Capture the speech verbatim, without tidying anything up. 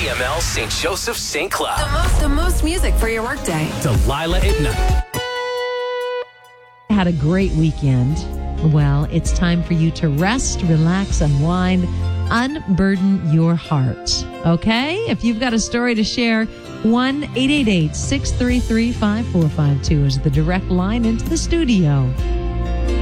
M L Saint Joseph Saint Cloud. The most, the most music for your workday. Delilah at night. Had a great weekend. Well, it's time for you to rest, relax, unwind, unburden your heart. Okay? If you've got a story to share, one eight eight eight, six three three, five four five two is the direct line into the studio.